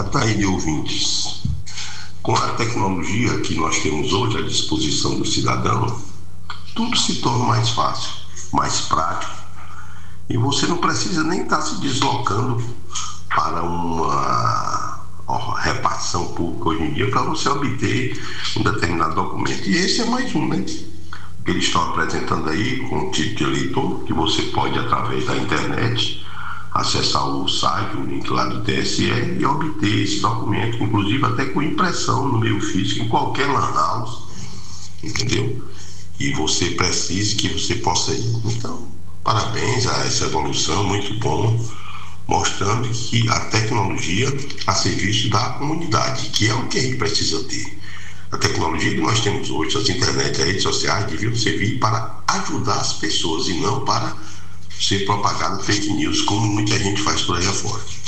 Ataíde, ouvintes, com a tecnologia que nós temos hoje à disposição do cidadão, tudo se torna mais fácil, mais prático, e você não precisa nem estar se deslocando para uma repartição pública hoje em dia para você obter um determinado documento. E esse é mais um, né? Que eles estão apresentando aí com o título de eleitor, que você pode, através da internet, acessar o site, o link lá do TSE e obter esse documento, inclusive até com impressão no meio físico, em qualquer lan house, entendeu? E você precisa que você possa ir. Então, parabéns a essa evolução, muito bom, mostrando que a tecnologia a serviço da comunidade, que é o que a gente precisa ter. A tecnologia que nós temos hoje, as internet, as redes sociais, deviam servir para ajudar as pessoas e não para ser propagada fake news, como muita gente faz por aí afora.